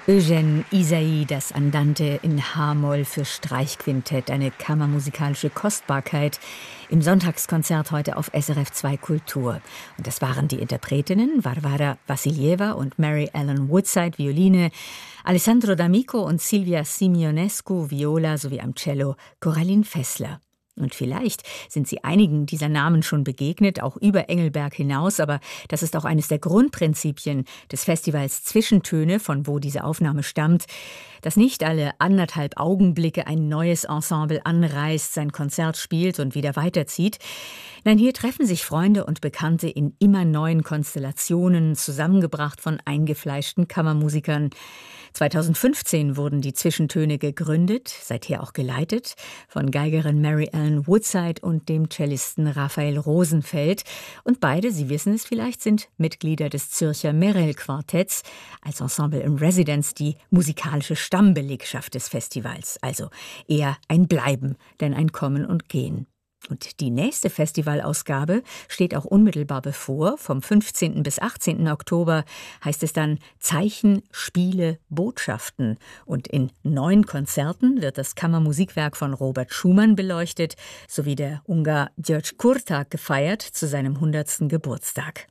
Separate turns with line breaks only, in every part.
Eugène Ysaÿe, das Andante in H-Moll für Streichquintett, eine kammermusikalische Kostbarkeit im Sonntagskonzert heute auf SRF 2 Kultur. Und das waren die Interpretinnen Varvara Vassilieva und Mary Ellen Woodside, Violine, Alessandro D'Amico und Silvia Simionescu, Viola, sowie am Cello Coraline Fessler. Und vielleicht sind Sie einigen dieser Namen schon begegnet, auch über Engelberg hinaus, aber das ist auch eines der Grundprinzipien des Festivals Zwischentöne, von wo diese Aufnahme stammt, dass nicht alle 1,5 Augenblicke ein neues Ensemble anreist, sein Konzert spielt und wieder weiterzieht. Nein, hier treffen sich Freunde und Bekannte in immer neuen Konstellationen, zusammengebracht von eingefleischten Kammermusikern. 2015 wurden die Zwischentöne gegründet, seither auch geleitet, von Geigerin Mary Ellen Woodside und dem Cellisten Raphael Rosenfeld. Und beide, Sie wissen es vielleicht, sind Mitglieder des Zürcher Merell-Quartetts, als Ensemble in Residence die musikalische Stammbelegschaft des Festivals. Also eher ein Bleiben, denn ein Kommen und Gehen. Und die nächste Festivalausgabe steht auch unmittelbar bevor. Vom 15. bis 18. Oktober heißt es dann Zeichen, Spiele, Botschaften. Und in 9 Konzerten wird das Kammermusikwerk von Robert Schumann beleuchtet, sowie der Ungar György Kurtag gefeiert zu seinem 100. Geburtstag.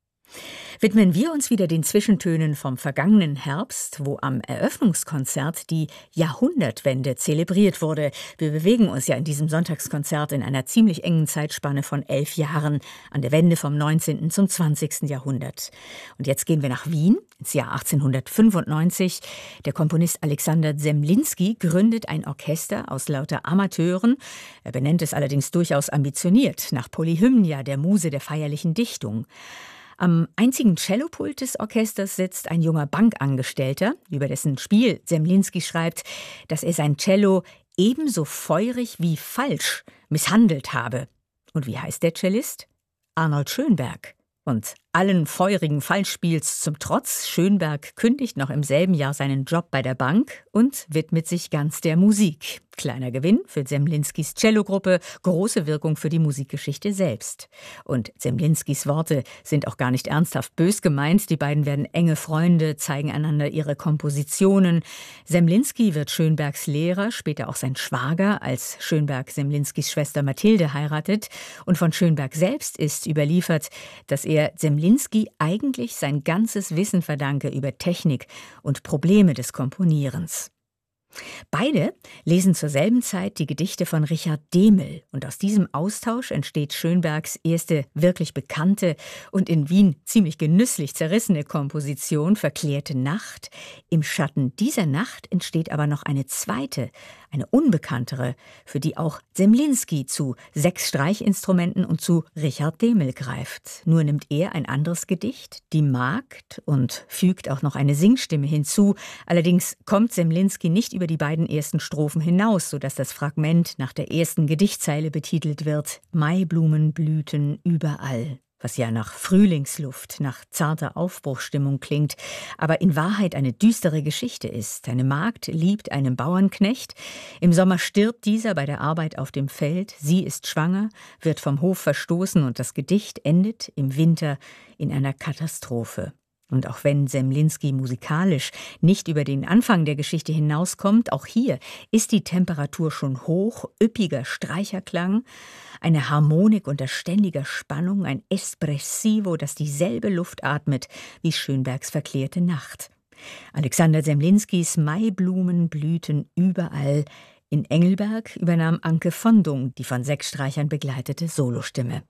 Widmen wir uns wieder den Zwischentönen vom vergangenen Herbst, wo am Eröffnungskonzert die Jahrhundertwende zelebriert wurde. Wir bewegen uns ja in diesem Sonntagskonzert in einer ziemlich engen Zeitspanne von 11 Jahren an der Wende vom 19. zum 20. Jahrhundert. Und jetzt gehen wir nach Wien, ins Jahr 1895. Der Komponist Alexander Zemlinsky gründet ein Orchester aus lauter Amateuren. Er benennt es allerdings durchaus ambitioniert, nach Polyhymnia, der Muse der feierlichen Dichtung. Am einzigen Cellopult des Orchesters sitzt ein junger Bankangestellter, über dessen Spiel Zemlinsky schreibt, dass er sein Cello ebenso feurig wie falsch misshandelt habe. Und wie heißt der Cellist? Arnold Schönberg. Und allen feurigen Falschspiels zum Trotz, Schönberg kündigt noch im selben Jahr seinen Job bei der Bank und widmet sich ganz der Musik. Kleiner Gewinn für Zemlinskys Cellogruppe, große Wirkung für die Musikgeschichte selbst. Und Zemlinskys Worte sind auch gar nicht ernsthaft bös gemeint. Die beiden werden enge Freunde, zeigen einander ihre Kompositionen. Zemlinsky wird Schönbergs Lehrer, später auch sein Schwager, als Schönberg Zemlinskys Schwester Mathilde heiratet. Und von Schönberg selbst ist überliefert, dass er Zemlinsky eigentlich sein ganzes Wissen verdanke über Technik und Probleme des Komponierens. Beide lesen zur selben Zeit die Gedichte von Richard Dehmel und aus diesem Austausch entsteht Schönbergs erste wirklich bekannte und in Wien ziemlich genüsslich zerrissene Komposition Verklärte Nacht. Im Schatten dieser Nacht entsteht aber noch eine zweite, eine unbekanntere, für die auch Zemlinsky zu 6 Streichinstrumenten und zu Richard Dehmel greift. Nur nimmt er ein anderes Gedicht, Die Magd, und fügt auch noch eine Singstimme hinzu. Allerdings kommt Zemlinsky nicht über die beiden ersten Strophen hinaus, sodass das Fragment nach der ersten Gedichtzeile betitelt wird: Maiblumen blühten überall. Was ja nach Frühlingsluft, nach zarter Aufbruchsstimmung klingt, aber in Wahrheit eine düstere Geschichte ist. Eine Magd liebt einen Bauernknecht. Im Sommer stirbt dieser bei der Arbeit auf dem Feld. Sie ist schwanger, wird vom Hof verstoßen und das Gedicht endet im Winter in einer Katastrophe. Und auch wenn Zemlinsky musikalisch nicht über den Anfang der Geschichte hinauskommt, auch hier ist die Temperatur schon hoch, üppiger Streicherklang, eine Harmonik unter ständiger Spannung, ein Espressivo, das dieselbe Luft atmet wie Schönbergs Verklärte Nacht. Alexander Zemlinskys Maiblumen blühten überall. In Engelberg übernahm Anke Vondung die von 6 Streichern begleitete Solostimme.